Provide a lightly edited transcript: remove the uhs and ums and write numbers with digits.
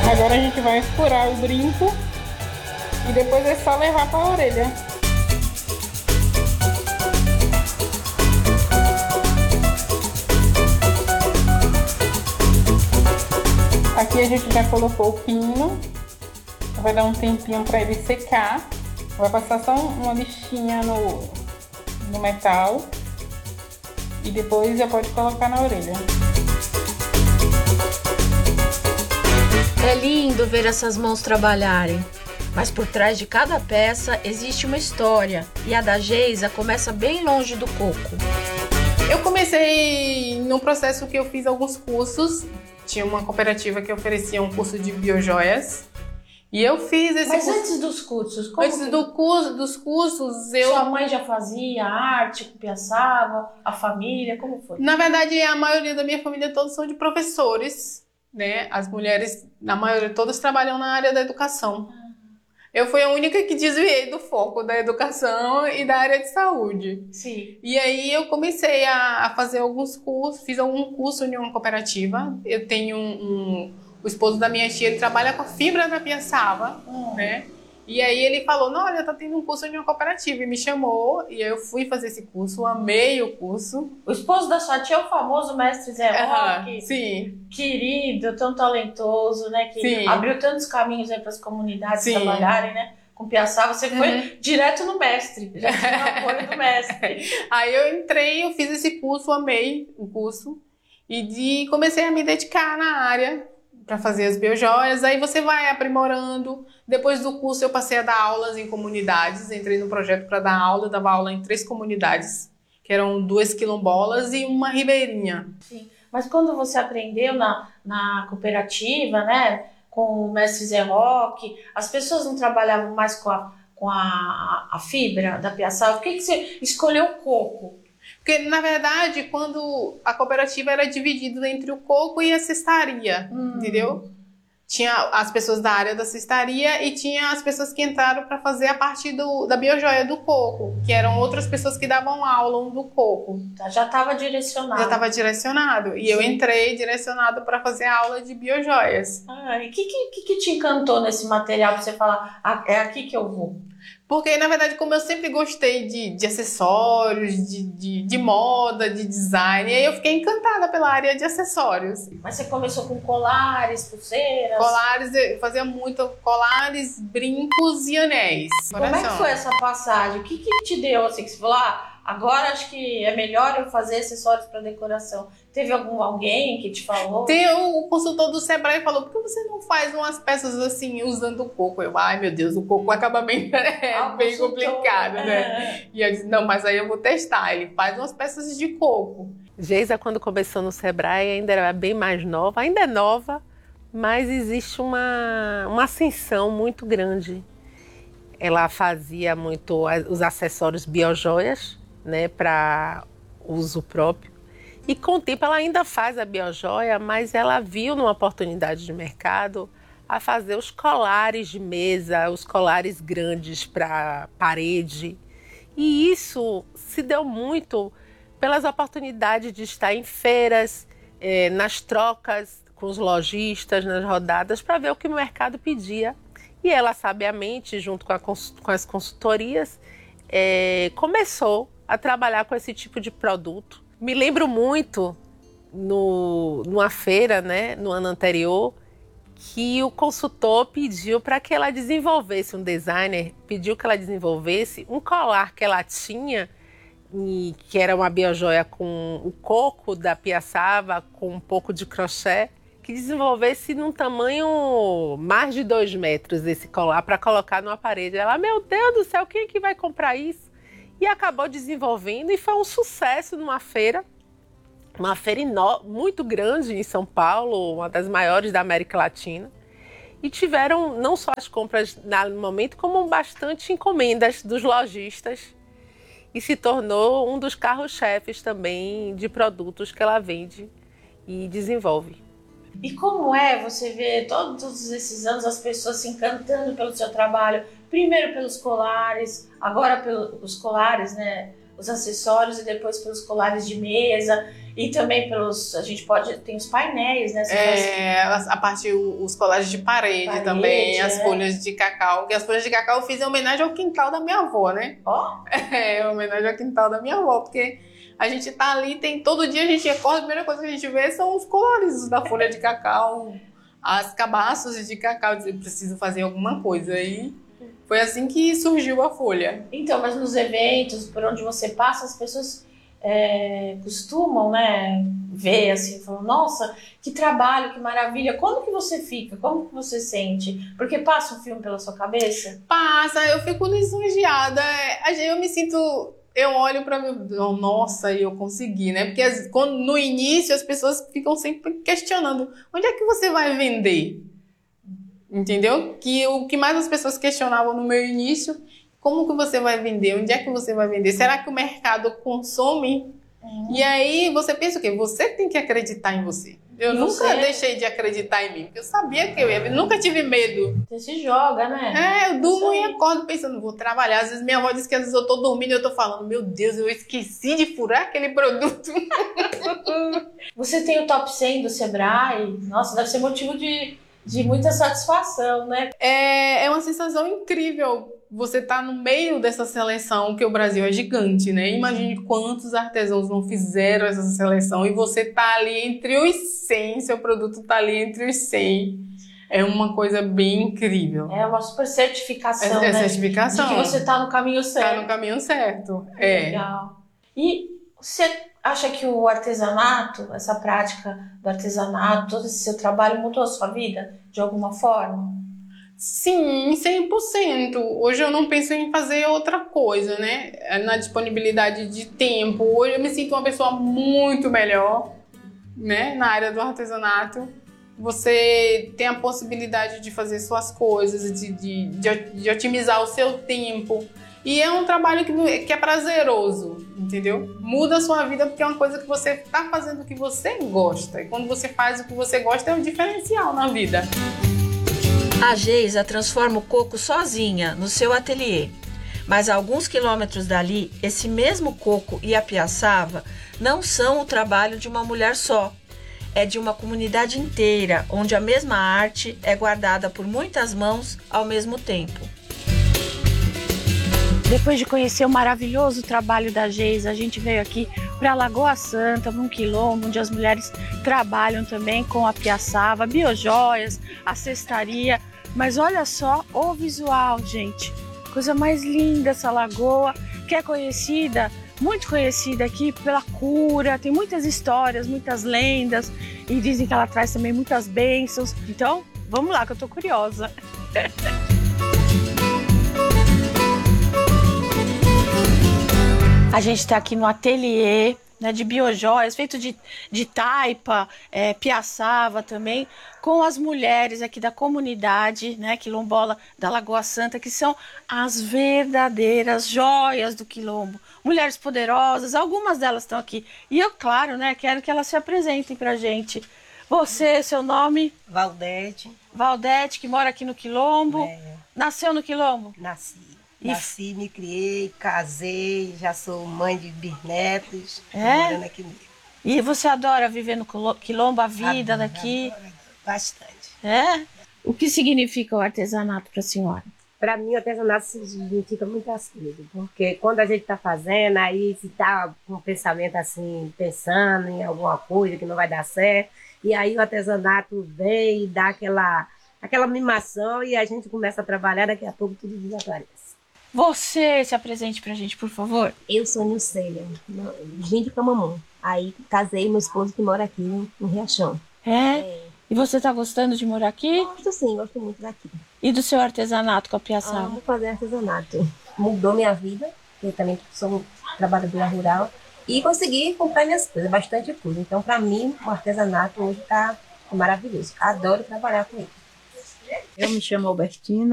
Agora a gente vai furar o brinco e depois é só levar para a orelha. Aqui a gente já colocou o pino, vai dar um tempinho para ele secar. Vai passar só uma lixinha no metal e depois já pode colocar na orelha. É lindo ver essas mãos trabalharem, mas por trás de cada peça existe uma história e a da Geisa começa bem longe do coco. Eu comecei num processo que eu fiz alguns cursos. Tinha uma cooperativa que oferecia um curso de biojoias. E eu fiz esse Mas curso. antes dos cursos, Dos cursos, eu... Sua mãe já fazia arte com piaçava, a família, como foi? Na verdade, a maioria da minha família todos são de professores, né? As mulheres, na maioria, todas trabalham na área da educação. Eu fui a única que desviei do foco da educação e da área de saúde. Sim. E aí eu comecei a fazer alguns cursos, fiz algum curso em uma cooperativa. Eu tenho o esposo da minha tia, ele trabalha com a fibra da piaçava, né? E aí ele falou, não, olha, tá tendo um curso em uma cooperativa. E me chamou, e aí eu fui fazer esse curso, amei o curso. O esposo da sua tia é o famoso mestre Zé Roque. Sim. Querido, tão talentoso, né? Que Sim. abriu tantos caminhos aí para as comunidades Sim. trabalharem, né? Com piaçava, você foi direto no mestre, já tinha o apoio do mestre. Aí eu entrei, eu fiz esse curso, amei o curso. E comecei a me dedicar na área para fazer as biojoias. Aí você vai aprimorando. Depois do curso eu passei a dar aulas em comunidades, entrei no projeto para dar aula, dava aula em 3 comunidades, que eram 2 quilombolas e uma ribeirinha. Sim. Mas quando você aprendeu na cooperativa, né, com o mestre Zé Roque, as pessoas não trabalhavam mais com a fibra da piaçava? Por que você escolheu o coco? Porque, na verdade, quando a cooperativa era dividida entre o coco e a cestaria, entendeu? Tinha as pessoas da área da cestaria e tinha as pessoas que entraram para fazer a parte da biojoia do coco, que eram outras pessoas que davam aula do coco. Já estava direcionado. Já estava direcionado. E eu entrei direcionado para fazer aula de biojoias. E o que te encantou nesse material para você falar, é aqui que eu vou? Porque, na verdade, como eu sempre gostei de acessórios, de moda, de design, aí eu fiquei encantada pela área de acessórios. Mas você começou com colares, pulseiras? Colares, eu fazia muito colares, brincos e anéis. Como é que foi essa passagem? O que te deu, assim, que você falou, agora acho que é melhor eu fazer acessórios para decoração? Teve alguém que te falou? Tem o consultor do Sebrae falou, por que você não faz umas peças assim, usando o coco? Eu, ai meu Deus, o coco acaba bem, bem complicado, né? E eu disse, não, mas aí eu vou testar. Ele faz umas peças de coco. Geisa, quando começou no Sebrae, ainda era bem mais nova, ainda é nova, mas existe uma ascensão muito grande. Ela fazia muito os acessórios biojoias, né, para uso próprio. E com o tempo ela ainda faz a biojoia, mas ela viu numa oportunidade de mercado a fazer os colares de mesa, os colares grandes para parede. E isso se deu muito pelas oportunidades de estar em feiras, nas trocas com os lojistas, nas rodadas, para ver o que o mercado pedia. E ela, sabiamente, junto com as consultorias, começou a trabalhar com esse tipo de produto. Me lembro muito, numa feira, né, no ano anterior, que o consultor pediu para que ela desenvolvesse, um designer pediu que ela desenvolvesse um colar que ela tinha, que era uma biojoia com o coco da piaçava, com um pouco de crochê, que desenvolvesse num tamanho mais de 2 metros esse colar para colocar numa parede. Ela, meu Deus do céu, quem é que vai comprar isso? E acabou desenvolvendo e foi um sucesso numa feira, muito grande em São Paulo, uma das maiores da América Latina. E tiveram não só as compras no momento, como bastante encomendas dos lojistas. E se tornou um dos carros-chefes também de produtos que ela vende e desenvolve. E como é você ver todos esses anos as pessoas se encantando pelo seu trabalho? Primeiro pelos colares, agora pelos colares, né? Os acessórios e depois pelos colares de mesa. E também a gente tem os painéis, né? A parte, os colagens de parede também, as folhas de cacau. Que as folhas de cacau eu fiz em homenagem ao quintal da minha avó, né? Ó! Em homenagem ao quintal da minha avó, porque a gente tá ali, todo dia a gente acorda, a primeira coisa que a gente vê são os cores da folha de cacau, as cabaças de cacau. Eu preciso fazer alguma coisa aí. Foi assim que surgiu a folha. Então, mas nos eventos, por onde você passa, as pessoas costumam, né, ver assim, falam, nossa, que trabalho, que maravilha. Como que você fica? Como que você sente? Porque passa um filme pela sua cabeça? Passa, eu fico lisonjeada. Eu me sinto... Eu olho pra mim, nossa, eu consegui, né? Porque no início as pessoas ficam sempre questionando, onde é que você vai vender? Entendeu? Que o que mais as pessoas questionavam no meu início, como que você vai vender? Onde é que você vai vender? Será que o mercado consome? E aí você pensa o quê? Você tem que acreditar em você. Eu nunca deixei de acreditar em mim, porque eu sabia que eu ia, nunca tive medo. Você se joga, né? Eu durmo e acordo pensando, vou trabalhar. Às vezes minha avó diz que às vezes eu tô dormindo e eu tô falando, meu Deus, eu esqueci de furar aquele produto. Você tem o top 100 do Sebrae? Nossa, deve ser motivo de muita satisfação, né? É uma sensação incrível você tá no meio dessa seleção, que o Brasil é gigante, né? Imagine quantos artesãos não fizeram essa seleção e você tá ali entre os 100, seu produto tá ali entre os 100. É uma coisa bem incrível. É uma super certificação, né? Certificação. De que você tá no caminho certo. Tá no caminho certo, Legal. E você acha que o artesanato, essa prática do artesanato, todo esse seu trabalho mudou a sua vida de alguma forma? Sim, 100%. Hoje eu não penso em fazer outra coisa, né? Na disponibilidade de tempo. Hoje eu me sinto uma pessoa muito melhor, né? Na área do artesanato. Você tem a possibilidade de fazer suas coisas, de otimizar o seu tempo. E é um trabalho que é prazeroso, entendeu? Muda a sua vida porque é uma coisa que você está fazendo o que você gosta. E quando você faz o que você gosta, é um diferencial na vida. A Geisa transforma o coco sozinha no seu ateliê. Mas a alguns quilômetros dali, esse mesmo coco e a piaçava não são o trabalho de uma mulher só. É de uma comunidade inteira, onde a mesma arte é guardada por muitas mãos ao mesmo tempo. Depois de conhecer o maravilhoso trabalho da Geisa, a gente veio aqui para Lagoa Santa, num quilombo, onde as mulheres trabalham também com a piaçava, biojoias, a cestaria. Mas olha só o visual, gente. Coisa mais linda essa lagoa, que é conhecida, muito conhecida aqui pela cura. Tem muitas histórias, muitas lendas. E dizem que ela traz também muitas bênçãos. Então, vamos lá que eu tô curiosa. A gente está aqui no ateliê, né, de biojoias, feito de taipa, piaçava também, com as mulheres aqui da comunidade, né, quilombola da Lagoa Santa, que são as verdadeiras joias do quilombo. Mulheres poderosas, algumas delas estão aqui. E eu, claro, né, quero que elas se apresentem pra gente. Você, seu nome? Valdete. Valdete, que mora aqui no quilombo. Nasceu no quilombo? Nasci, me criei, casei, já sou mãe de bisnetos, morando aqui mesmo. E você adora viver no quilombo, a vida daqui? Adoro, bastante. O que significa o artesanato para a senhora? Para mim, o artesanato significa muitas coisas, porque quando a gente está fazendo, aí se está com um pensamento assim, pensando em alguma coisa que não vai dar certo, e aí o artesanato vem e dá aquela mimação e a gente começa a trabalhar, daqui a pouco tudo desaparece. Você se apresente pra gente, por favor. Eu sou Nilceia, de Camamão. Aí casei meu esposo que mora aqui no Riachão. E você tá gostando de morar aqui? Gosto sim, gosto muito daqui. E do seu artesanato com a piaçava? Amo fazer artesanato. Mudou minha vida, eu também sou trabalhadora rural. E consegui comprar minhas coisas, bastante coisa. Então, pra mim, o artesanato hoje tá maravilhoso. Adoro trabalhar com ele. Eu me chamo Albertina.